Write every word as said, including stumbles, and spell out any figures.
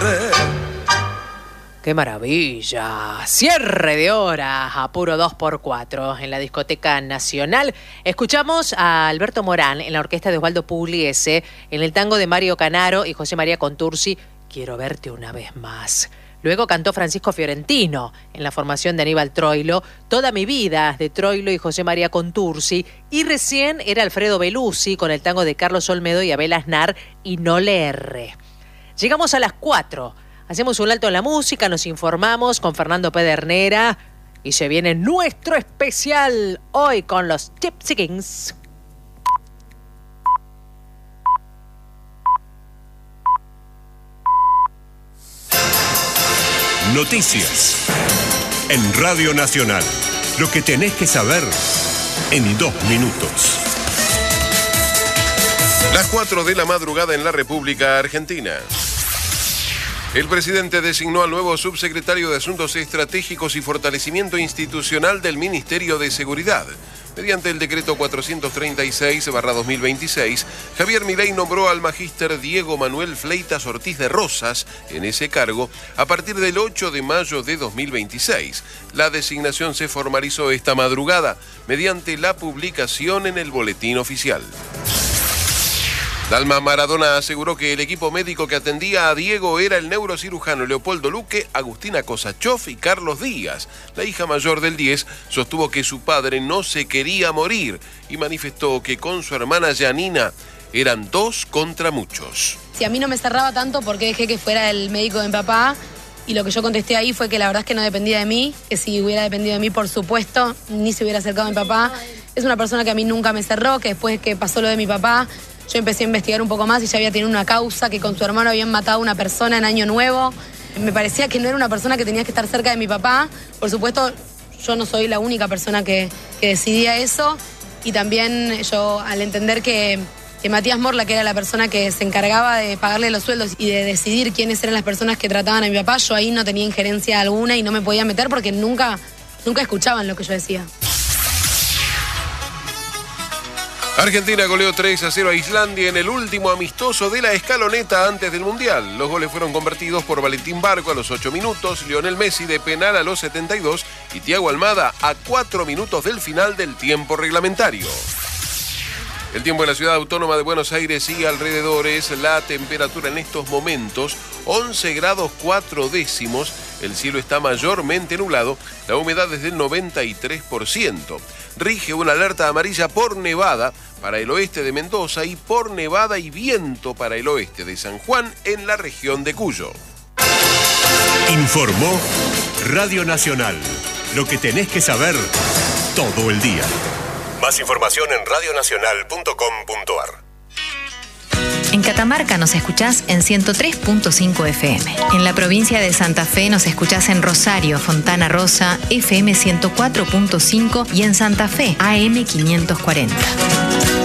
R. ¡Qué maravilla! Cierre de hora a puro dos por cuatro en la Discoteca Nacional. Escuchamos a Alberto Morán en la orquesta de Osvaldo Pugliese, en el tango de Mario Canaro y José María Contursi, Quiero verte una vez más. Luego cantó Francisco Fiorentino en la formación de Aníbal Troilo, Toda mi vida de Troilo y José María Contursi, y recién era Alfredo Belusi con el tango de Carlos Olmedo y Abel Aznar, Y no le erré. Llegamos a las cuatro. Hacemos un alto en la música, nos informamos con Fernando Pedernera y se viene nuestro especial hoy con los Gypsy Kings. Noticias en Radio Nacional. Lo que tenés que saber en dos minutos. Las cuatro de la madrugada en la República Argentina. El presidente designó al nuevo subsecretario de Asuntos Estratégicos y Fortalecimiento Institucional del Ministerio de Seguridad. Mediante el decreto cuatrocientos treinta y seis barra dos mil veintiséis, Javier Milei nombró al magíster Diego Manuel Fleitas Ortiz de Rosas en ese cargo a partir del ocho de mayo de dos mil veintiséis. La designación se formalizó esta madrugada mediante la publicación en el Boletín Oficial. Dalma Maradona aseguró que el equipo médico que atendía a Diego era el neurocirujano Leopoldo Luque, Agustina Kosachov y Carlos Díaz. La hija mayor del diez sostuvo que su padre no se quería morir y manifestó que con su hermana Janina eran dos contra muchos. Si a mí no me cerraba tanto, ¿por qué dejé que fuera el médico de mi papá? Y lo que yo contesté ahí fue que la verdad es que no dependía de mí, que si hubiera dependido de mí, por supuesto, ni se hubiera acercado a mi papá. Es una persona que a mí nunca me cerró, que después que pasó lo de mi papá, yo empecé a investigar un poco más y ya había tenido una causa, que con su hermano habían matado a una persona en Año Nuevo. Me parecía que no era una persona que tenía que estar cerca de mi papá. Por supuesto, yo no soy la única persona que, que decidía eso. Y también yo, al entender que, que Matías Morla, que era la persona que se encargaba de pagarle los sueldos y de decidir quiénes eran las personas que trataban a mi papá, yo ahí no tenía injerencia alguna y no me podía meter porque nunca, nunca escuchaban lo que yo decía. Argentina goleó tres a cero a Islandia en el último amistoso de la escaloneta antes del Mundial. Los goles fueron convertidos por Valentín Barco a los ocho minutos, Lionel Messi de penal a los setenta y dos y Thiago Almada a cuatro minutos del final del tiempo reglamentario. El tiempo en la ciudad autónoma de Buenos Aires y alrededores, la temperatura en estos momentos once grados cuatro décimos, el cielo está mayormente nublado, la humedad es del noventa y tres por ciento. Rige una alerta amarilla por nevada para el oeste de Mendoza y por nevada y viento para el oeste de San Juan en la región de Cuyo. Informó Radio Nacional. Lo que tenés que saber todo el día. Más información en radio nacional punto com punto a r. En Catamarca nos escuchás en ciento tres punto cinco F M. En la provincia de Santa Fe nos escuchás en Rosario, Fontana Rosa, F M ciento cuatro punto cinco y en Santa Fe, A M quinientos cuarenta.